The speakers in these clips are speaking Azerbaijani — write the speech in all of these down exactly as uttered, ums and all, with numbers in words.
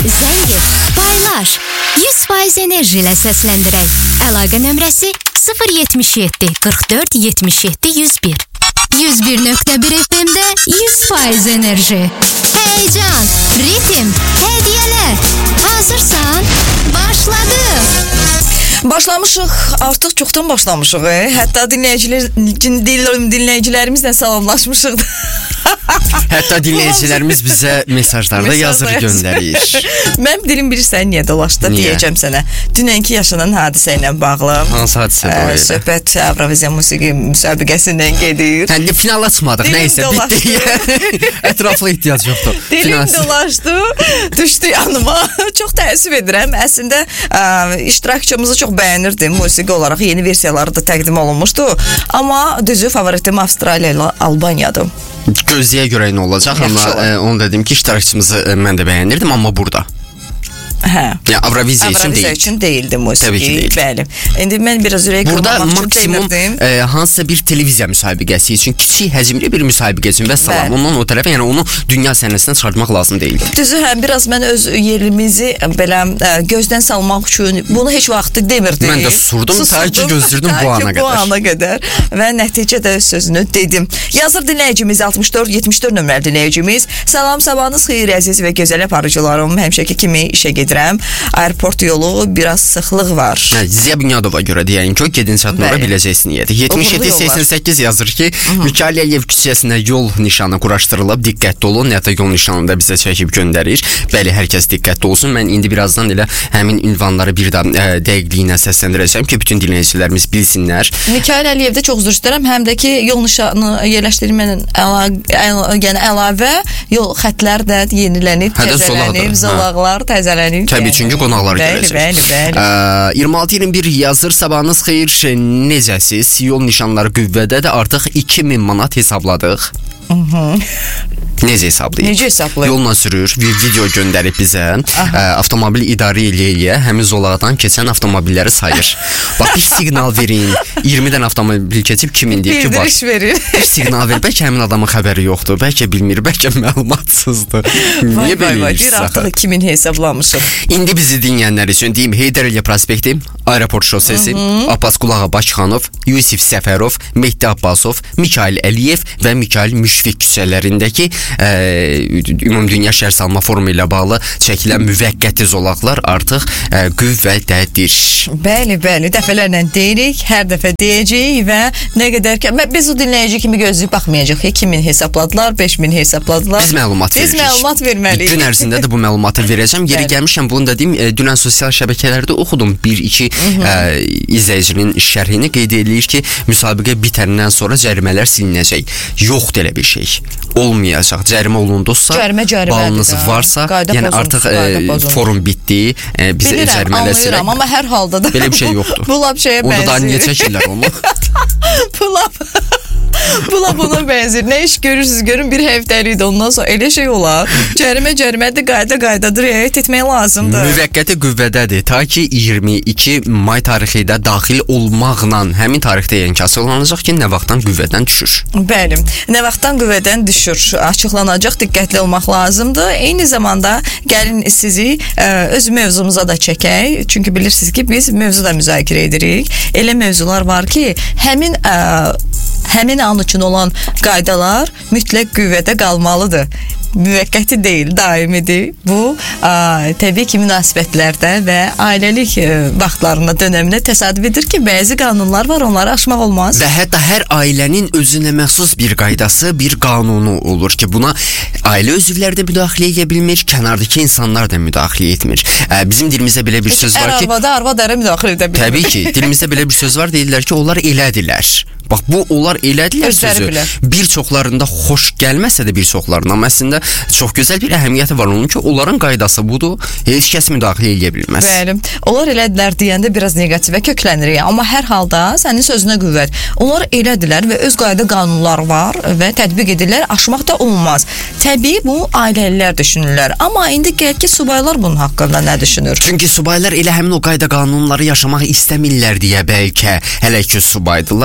Zəng et, paylaş. yüz faiz enerji ilə səsləndirək. Əlaqə nömrəsi sıfır yetmiş yeddi qırx dörd yetmiş yeddi yüz bir. yüz bir nöqtə bir F M-də yüz faiz enerji. Heyecan, ritim, hədiyyələr. Hazırsan? Başladı. Başlamışıq, artıq çoxdan başlamışıq. E? Hətta dinləyicilər, dinləyicilərimizlə salamlaşmışıq. Hətta dinləyicilərimiz bizə mesajlarda yazır, göndərir. Mənim dilim bilirsən niyə dolaşdı, deyəcəm sənə. Dünənki yaşanan hadisə ilə bağlı. Hansı hadisə bu elə? Söhbət Avroviziya musiqi müsabiqəsindən gedir. Hə, final açmadıq, nəysə, bitdi. Ətraflı ehtiyac yoxdur. Dilim dolaşdı, düşdü yanıma. Çox təəssüf edirəm. Əslində ə, iştirakçımızı çox bəyənirdim. Musiqi olaraq yeni versiyaları da təqdim olunmuşdu. Amma düzü favoritim Avstraliya ilə Albaniyadır. Gözləyə görə nə olacaq, amma e, onu dedim ki, iştirakçımızı e, mən də bəyənirdim, amma burada. Hə. Ya Avroviziya üçün deyil. Avroviziya üçün deyildi musiqi. Təbii ki, deyil. Bəli. İndi mən biraz ürək burada qırmamaq üçün maksimum e, hansısa bir televiziya müsabiqəsi üçün, kiçik həcmli bir müsabiqə üçün və salam. Ondan o tərəfə, yəni onu dünya səhnəsinə çıxartmaq lazım deyildi. Düzü, hə, biraz mən öz yerimizi belə ə, gözdən salmaq üçün bunu heç vaxt demirdim. Mən də susurdum, ta ki gözlürdüm bu ana qədər. Bu ana qədər və nəticədə sözünü dedim. Yazır dinləyicimiz altmış dörd yetmiş dörd nömrəli dinləyicimiz. Salam, sabahınız xeyir əziz və gözəl aparıcılarım. Həmişəki kimi işə gedirəm. Aeroport yolu biraz sıxlıq var. Hə, Ziya Bünyadova görə deyəyin ki, gedin çatmara biləcəksin niyyədir. yetmiş yeddi səksən səkkiz yazır ki, Mikayıl Əliyev küçəsində yol nişanı quraşdırılıb, diqqətli olun. Hətta yol nişanında bizə çəkib göndərir. Bəli, hər kəs diqqətli olsun. Mən indi birazdan elə həmin ünvanları bir də ə, dəqiqliyinə səsləndirəcəm ki, bütün dinləyicilərimiz bilsinlər. Mikayıl Əliyevdə çox üzr istəyirəm. Həm də ki, yol nişanı yerləşdirmənin əla, əla, yəni əlavə yol xətləri də yenilənib, təzələnib, zolaqlar təzələnib. Təbii, çünki qonaqlar gələcək. Bəli, bəli, bəli. iyirmi altı iyirmi bir yazır, sabahınız xeyir, necəsiz? Yol nişanları qüvvədədir, artıq iki min manat hesabladıq. Necə hesablayır? Necə hesablayır? Yolla sürür, video göndərib bizə, ə, avtomobil idarə eləyə, həmin zolaqdan keçən avtomobilləri sayır. Bax, bir siqnal verin, iyirmi dən avtomobil keçib kimin deyib ki, var. Bildiriş verir. Bir siqnal ver, bəlkə həmin adamın xəbəri yoxdur, bəlkə bilmir, bəlkə məlumatsızdır. Niyə belə eləyirsiniz? Artıq iki min hesablamışıq. İndi bizi dinləyənlər üçün deyim, Heydər Əliyev prospekti, Aeroport şosesi, Abbas Qulağa Başxanov, Yusif Səfərov, Mehdi Abbasov, Mikayıl Əliyev və Mikayıl Müşfiq küçələrindəki ə, Ümumdünya Şəhər Salma Forumu ilə bağlı çəkilən müvəqqəti zolaqlar artıq ə, qüvvədədir. Bəli, bəli, dəfələrlə deyirik, hər dəfə deyəcəyik və nə qədər ki, biz o dinləyici kimi gözləyib baxmayacaq. iki min hesabladılar, beş min hesabladılar. Biz məlumat veririk. Biz məlumat verməliyik. Gün ərzində də bu məlumatı verəcəm. Yeri gəlmişəm, bunu da deyim, dünən sosial şəbəkələrdə oxudum. Bir, iki ə, izləyicinin şərhini qeyd edir ki, müsabiqə bitəndən sonra cərimələr silinəcək. Yoxdur elə bir şey. Olmayacaq. Cərimə olundusa, balınız varsa, yəni artıq ə, forum bitdi, ə, bizə bilirəm, cərimələr silək. Anlayıram, amma hər halda da belə bir şey yoxdur. Bu lap şeyə bənzir. Onda da niyə çəkirlər onu? Bu lap Bula buna bənzir. Nə iş görürsünüz, görün bir həftəlikdir. Ondan sonra elə şey olar. Cərimə cərimədir, qayda qaydadır, riayət etmək lazımdır. Müvəqqəti qüvvədədir. Ta ki iyirmi iki may tarixidə daxil olmaqla həmin tarixdə yəni açıqlanacaq ki, nə vaxtdan qüvvədən düşür. Bəli, nə vaxtdan qüvvədən düşür açıqlanacaq, diqqətli olmaq lazımdır. Eyni zamanda gəlin sizi ə, öz mövzumuza da çəkək. Çünki bilirsiniz ki, biz mövzu da müzakirə edirik. Elə mövzular var ki, həmin ə, həmin an üçün olan qaydalar mütləq qüvvədə qalmalıdır. Müvəqqəti deyil, daimidir. Bu, ə, təbii ki, münasibətlərdə və ailəlik ə, vaxtlarında, dönəminə təsadüf edir ki, bəzi qanunlar var, onları aşmaq olmaz. Və hətta hər ailənin özünə məxsus bir qaydası, bir qanunu olur ki, buna ailə üzvləri də müdaxilə edə bilmir, kənardakı insanlar da müdaxilə etmir. Ə, bizim dilimizdə belə bir Peki, söz var ki... Ər-arvada arvad ərə müdaxilə edə bilmir. Təbii ki, dilimizdə belə bir söz var, deyirlər ki, onlar elədilər. Bax, bu onlar elədilər sözü. Bir çoxlarında xoş gəlməsə də bir çoxlarına, amma əslində çox gözəl bir əhəmiyyəti var onun ki, onların qaydası budur, heç kəs müdaxilə edə bilməz. Bəli, onlar elədilər deyəndə biraz negativə köklənirik, amma hər halda sənin sözünə qüvvət. Onlar elədilər və öz qayda qanunlar var və tətbiq edirlər, aşmaq da olmaz. Təbii bu ailəlilər düşünürlər, amma indi gəl ki, subaylar bunun haqqında nə düşünür? Çünki subaylar elə həmin o qayda qanunları yaşamaq istəmirlər deyə bəlkə hələ ki subaydılar.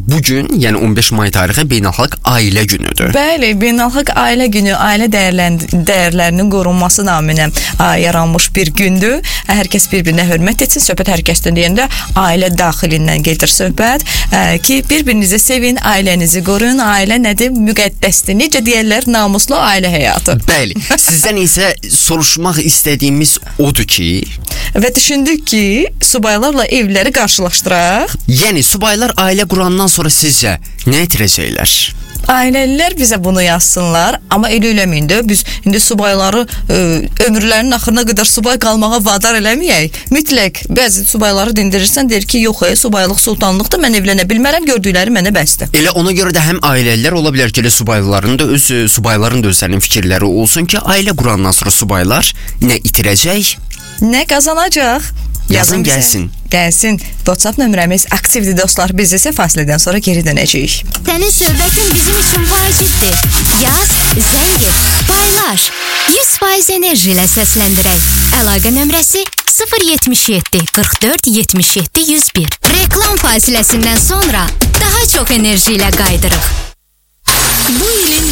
bugün, yəni on beş may tarixi Beynəlxalq Ailə Günüdür. Bəli, Beynəlxalq Ailə Günü ailə dəyərlərinin qorunması naminə yaranmış bir gündür. Hər kəs bir-birinə hörmət etsin. Söhbət hər kəsdən deyəndə ailə daxilindən gedir söhbət. Ki bir-birinizi sevin, ailənizi qoruyun. Ailə nədir? Müqəddəsdir. Necə deyirlər? Namuslu ailə həyatı. Bəli. Sizdən isə soruşmaq istədiyimiz odur ki, və düşündük ki, subaylarla evləri qarşılaşdıraq. Yəni subaylar ailə qurandan sonra sizcə nə itirəcəklər? Ailəlilər bizə bunu yazsınlar, amma elə eləməyin də biz indi subayları ə, ömürlərinin axırına qədər subay qalmağa vadar eləməyək. Mütləq bəzi subayları dindirirsən, deyir ki, yox, e, subaylıq sultanlıqda mən evlənə bilmərəm, gördükləri mənə bəsdir. Elə ona görə də həm ailəlilər ola bilər ki, elə subayların da öz subayların da özlərinin fikirləri olsun ki, ailə qurandan sonra subaylar nə itirəcək, nə qazanacaq? Yazın gəlsin. Gəlsin. WhatsApp nömrəmiz aktivdir dostlar. Biz isə fasilədən sonra geri dönəcəyik. Sənin söhbətin bizim üçün vacibdir. Yaz, zəng et, paylaş. yüz faiz enerji ilə səsləndirək. Əlaqə nömrəsi sıfır yetmiş yeddi qırx dörd yetmiş yeddi yüz bir. Reklam fasiləsindən sonra daha çox enerji ilə qaydırıq. Bu ilin